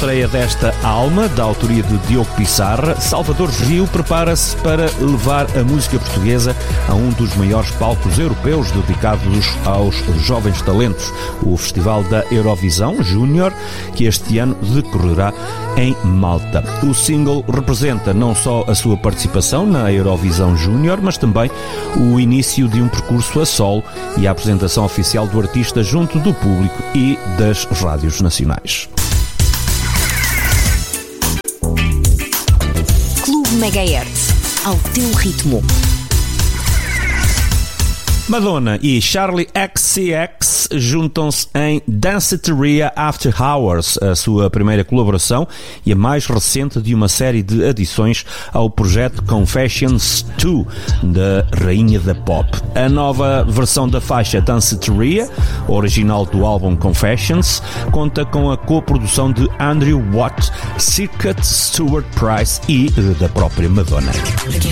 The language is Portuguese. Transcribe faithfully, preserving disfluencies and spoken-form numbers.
estreia desta Alma, da autoria de Diogo Pissarra, Salvador Rio prepara-se para levar a música portuguesa a um dos maiores palcos europeus dedicados aos jovens talentos, o Festival da Eurovisão Júnior, que este ano decorrerá em Malta. O single representa não só a sua participação na Eurovisão Júnior, mas também o início de um percurso a solo e a apresentação oficial do artista junto do público e das rádios nacionais. Clube Megahertz, ao teu ritmo. Madonna e Charli X C X juntam-se em Danceteria After Hours, a sua primeira colaboração e a mais recente de uma série de adições ao projeto Confessions dois, da rainha da pop. A nova versão da faixa Danceteria, original do álbum Confessions, conta com a coprodução de Andrew Watt, Circuit, Stuart Price e da própria Madonna.